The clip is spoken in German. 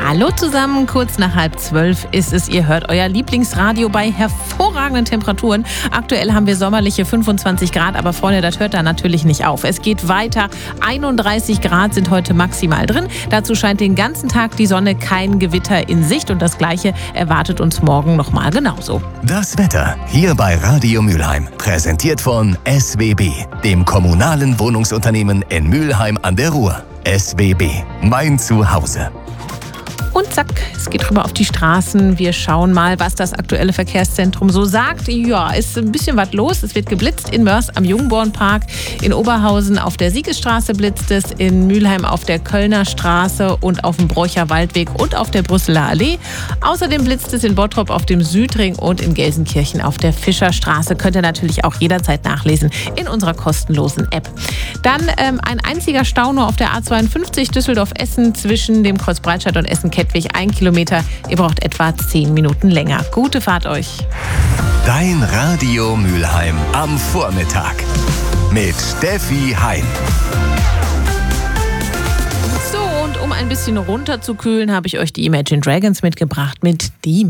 Hallo zusammen, kurz nach 11:30 ist es. Ihr hört euer Lieblingsradio bei hervorragenden Temperaturen. Aktuell haben wir sommerliche 25 Grad, aber Freunde, das hört da natürlich nicht auf. Es geht weiter. 31 Grad sind heute maximal drin. Dazu scheint den ganzen Tag die Sonne, kein Gewitter in Sicht. Und das Gleiche erwartet uns morgen nochmal genauso. Das Wetter hier bei Radio Mülheim. Präsentiert von SWB, dem kommunalen Wohnungsunternehmen in Mülheim an der Ruhr. SWB, mein Zuhause. Und zack, es geht rüber auf die Straßen. Wir schauen mal, was das aktuelle Verkehrszentrum so sagt. Ja, ist ein bisschen was los. Es wird geblitzt in Mörs am Jungbornpark. In Oberhausen auf der Siegesstraße blitzt es. In Mülheim auf der Kölner Straße und auf dem Brocher Waldweg und auf der Brüsseler Allee. Außerdem blitzt es in Bottrop auf dem Südring und in Gelsenkirchen auf der Fischerstraße. Könnt ihr natürlich auch jederzeit nachlesen in unserer kostenlosen App. Dann ein einziger Stau nur auf der A52 Düsseldorf-Essen zwischen dem Kreuz Breitscheid und Essen-Kettwig. 1 Kilometer. Ihr braucht etwa 10 Minuten länger. Gute Fahrt euch. Dein Radio Mülheim am Vormittag mit Steffi Hein. So, und um ein bisschen runterzukühlen, habe ich euch die Imagine Dragons mitgebracht mit Demon.